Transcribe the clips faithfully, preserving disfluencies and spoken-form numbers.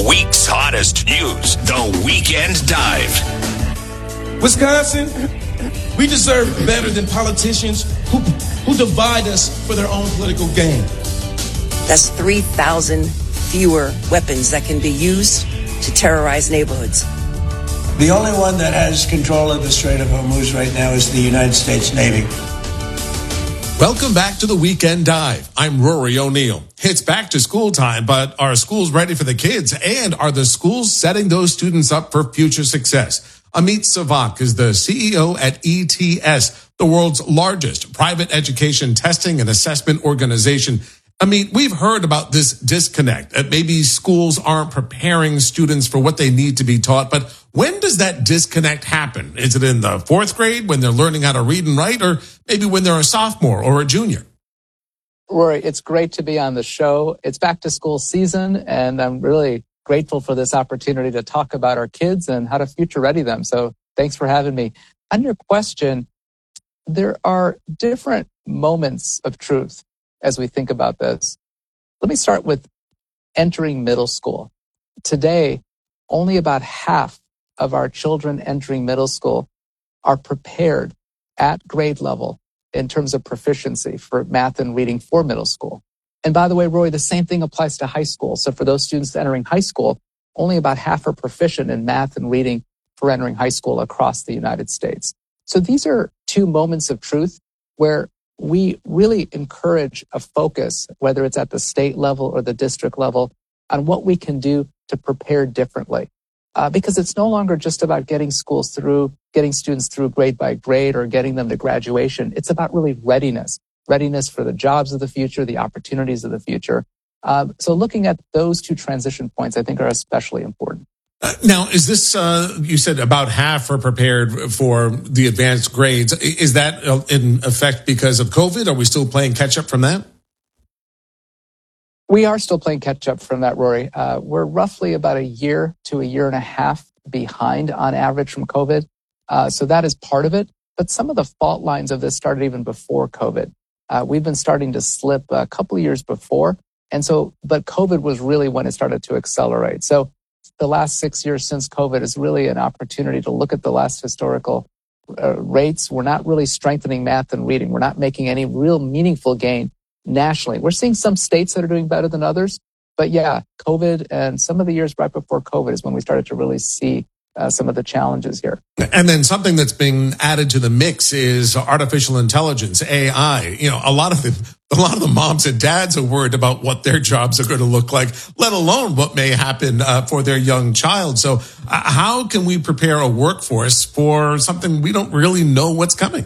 The week's hottest news, The Weekend Dive. Wisconsin, we deserve better than politicians who, who divide us for their own political gain. That's three thousand fewer weapons that can be used to terrorize neighborhoods. The only one that has control of the Strait of Hormuz right now is the United States Navy. Welcome back to the Weekend Dive. I'm Rory O'Neill. It's back to school time, but are schools ready for the kids? And are the schools setting those students up for future success? Amit Savak is the C E O at E T S, the world's largest private education testing and assessment organization. Amit, we've heard about this disconnect, that maybe schools aren't preparing students for what they need to be taught, but when does that disconnect happen? Is it in the fourth grade when they're learning how to read and write, or maybe when they're a sophomore or a junior? Rory, it's great to be on the show. It's back to school season, and I'm really grateful for this opportunity to talk about our kids and how to future ready them. So thanks for having me. On your question, there are different moments of truth as we think about this. Let me start with entering middle school. Today, only about half of our children entering middle school are prepared at grade level in terms of proficiency for math and reading for middle school. And by the way, Roy, the same thing applies to high school. So for those students entering high school, only about half are proficient in math and reading for entering high school across the United States. So these are two moments of truth where we really encourage a focus, whether it's at the state level or the district level, on what we can do to prepare differently. Uh, because it's no longer just about getting schools through, getting students through grade by grade or getting them to graduation. It's about really readiness, readiness for the jobs of the future, the opportunities of the future. Uh, so looking at those two transition points, I think, are especially important. Uh, now, is this, uh, you said about half are prepared for the advanced grades. Is that in effect because of COVID? Are we still playing catch up from that? We are still playing catch up from that, Rory. Uh, we're roughly about a year to a year and a half behind on average from COVID. Uh, so that is part of it. But some of the fault lines of this started even before COVID. Uh, we've been starting to slip a couple of years before. And so, but COVID was really when it started to accelerate. So the last six years since COVID is really an opportunity to look at the last historical uh, rates. We're not really strengthening math and reading. We're not making any real meaningful gain nationally. We're seeing some states that are doing better than others. But yeah, COVID and some of the years right before COVID is when we started to really see uh, some of the challenges here. And then something that's being added to the mix is artificial intelligence, A I. You know, a lot of the a lot of the moms and dads are worried about what their jobs are going to look like, let alone what may happen uh, for their young child. So uh, how can we prepare a workforce for something we don't really know what's coming?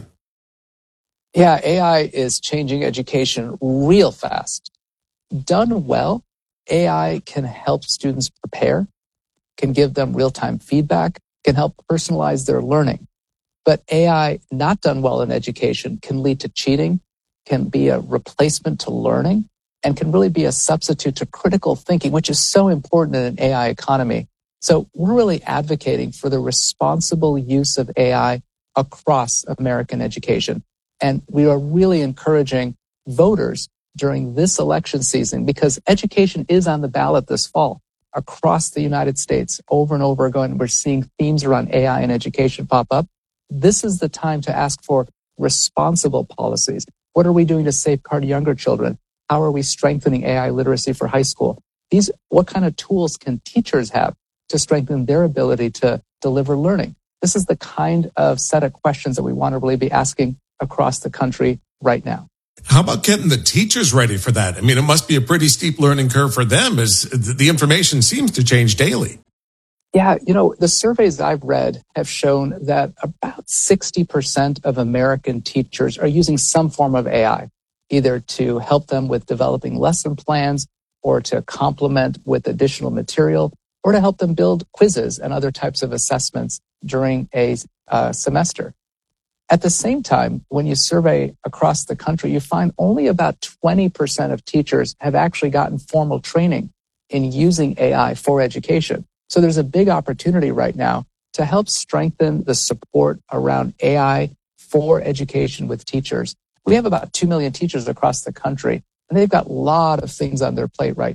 Yeah, A I is changing education real fast. Done well, A I can help students prepare, can give them real-time feedback, can help personalize their learning. But A I not done well in education can lead to cheating, can be a replacement to learning, and can really be a substitute to critical thinking, which is so important in an A I economy. So we're really advocating for the responsible use of A I across American education. And we are really encouraging voters during this election season, because education is on the ballot this fall across the United States over and over again. We're seeing themes around A I and education pop up. This is the time to ask for responsible policies. What are we doing to safeguard younger children? How are we strengthening A I literacy for high school? These, what kind of tools can teachers have to strengthen their ability to deliver learning? This is the kind of set of questions that we want to really be asking across the country right now. How about getting the teachers ready for that? I mean, it must be a pretty steep learning curve for them, as the information seems to change daily. Yeah, you know, the surveys I've read have shown that about sixty percent of American teachers are using some form of A I, either to help them with developing lesson plans or to complement with additional material or to help them build quizzes and other types of assessments during a uh, semester. At the same time, when you survey across the country, you find only about twenty percent of teachers have actually gotten formal training in using A I for education. So there's a big opportunity right now to help strengthen the support around A I for education with teachers. We have about two million teachers across the country, and they've got a lot of things on their plate right now.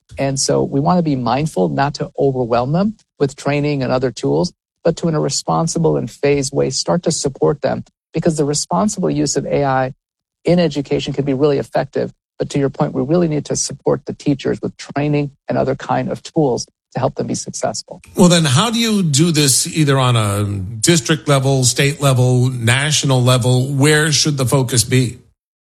And so we want to be mindful not to overwhelm them with training and other tools, but to, in a responsible and phased way, start to support them, because the responsible use of A I in education can be really effective. But to your point, we really need to support the teachers with training and other kind of tools to help them be successful. Well, then how do you do this either on a district level, state level, national level? Where should the focus be?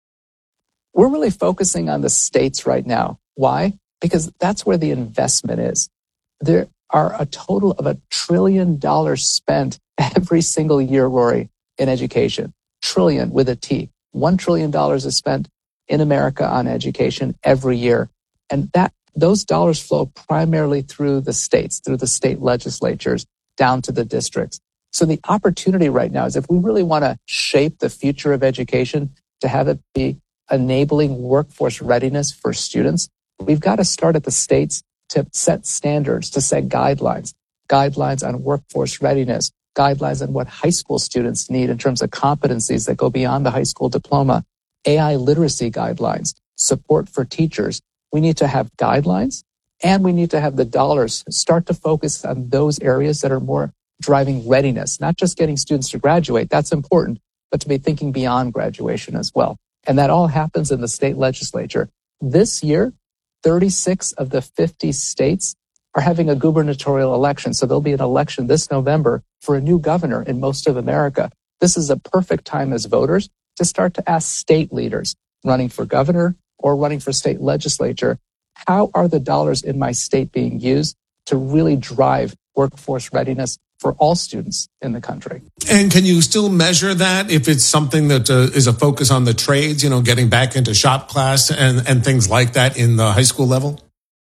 We're really focusing on the states right now. Why? Because that's where the investment is. There are a total of a trillion dollars spent every single year, Rory, in education. Trillion with a T. One trillion dollars is spent in America on education every year. And that those dollars flow primarily through the states, through the state legislatures, down to the districts. So the opportunity right now is, if we really want to shape the future of education to have it be enabling workforce readiness for students, we've got to start at the states to set standards, to set guidelines, guidelines on workforce readiness, guidelines on what high school students need in terms of competencies that go beyond the high school diploma, A I literacy guidelines, support for teachers. We need to have guidelines, and we need to have the dollars start to focus on those areas that are more driving readiness, not just getting students to graduate. That's important, but to be thinking beyond graduation as well. And that all happens in the state legislature. This year, thirty-six of the fifty states are having a gubernatorial election. So there'll be an election this November for a new governor in most of America. This is a perfect time as voters to start to ask state leaders running for governor or running for state legislature, how are the dollars in my state being used to really drive workforce readiness for all students in the country? And can you still measure that if it's something that uh, is a focus on the trades, you know, getting back into shop class and, and things like that in the high school level?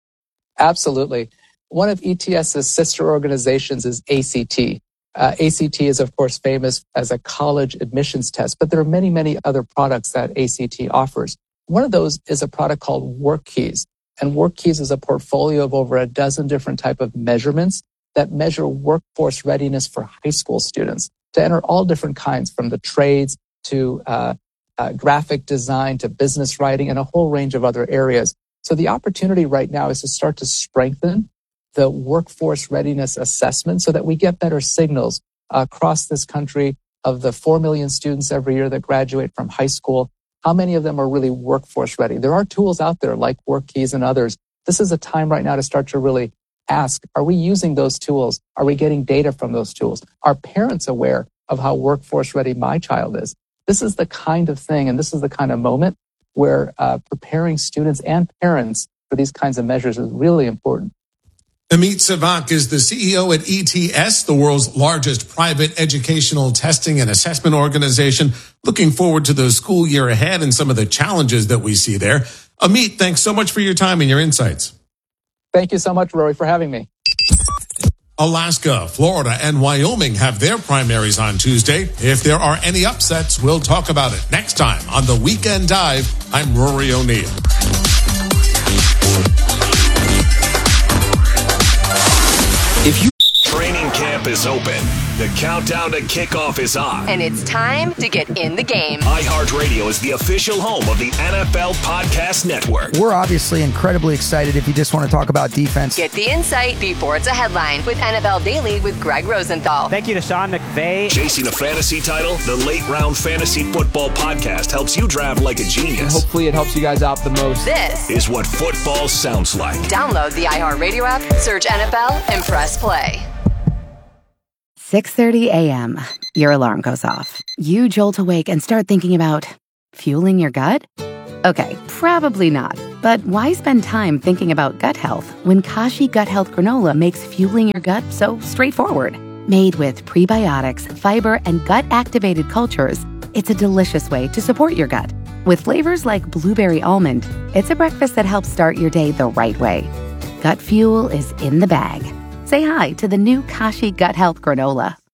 Absolutely. One of ETS's sister organizations is A C T. Uh, A C T is, of course, famous as a college admissions test, but there are many, many other products that A C T offers. One of those is a product called WorkKeys. And WorkKeys is a portfolio of over a dozen different type of measurements that measure workforce readiness for high school students to enter all different kinds, from the trades to uh, uh, graphic design to business writing and a whole range of other areas. So the opportunity right now is to start to strengthen the workforce readiness assessment so that we get better signals uh, across this country of the four million students every year that graduate from high school. How many of them are really workforce ready? There are tools out there like WorkKeys and others. This is a time right now to start to really ask, are we using those tools? Are we getting data from those tools? Are parents aware of how workforce ready my child is? This is the kind of thing, and this is the kind of moment where uh, preparing students and parents for these kinds of measures is really important. Amit Sevak is the C E O at E T S, the world's largest private educational testing and assessment organization. Looking forward to the school year ahead and some of the challenges that we see there. Amit, thanks so much for your time and your insights. Thank you so much, Rory, for having me. Alaska, Florida, and Wyoming have their primaries on Tuesday. If there are any upsets, we'll talk about it next time on The Weekend Dive. I'm Rory O'Neill. If you Training camp is open. The countdown to kickoff is on. And it's time to get in the game. iHeartRadio is the official home of the N F L Podcast Network. We're obviously incredibly excited if you just want to talk about defense. Get the insight before it's a headline with N F L Daily with Greg Rosenthal. Thank you to Sean McVay. Chasing a fantasy title, the Late Round Fantasy Football Podcast helps you draft like a genius. And hopefully it helps you guys out the most. This is what football sounds like. Download the iHeartRadio app, search N F L, and press play. six thirty a.m. Your alarm goes off. You jolt awake and start thinking about fueling your gut? Okay, probably not. But why spend time thinking about gut health when Kashi Gut Health Granola makes fueling your gut so straightforward? Made with prebiotics, fiber, and gut-activated cultures, it's a delicious way to support your gut. With flavors like blueberry almond, it's a breakfast that helps start your day the right way. Gut fuel is in the bag. Say hi to the new Kashi Gut Health Granola.